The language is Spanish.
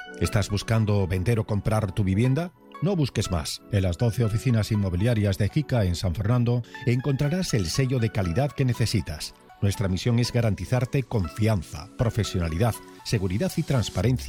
¿Estás buscando vender o comprar tu vivienda? No busques más. En las 12 oficinas inmobiliarias de JICA en San Fernando encontrarás el sello de calidad que necesitas. Nuestra misión es garantizarte confianza, profesionalidad, seguridad y transparencia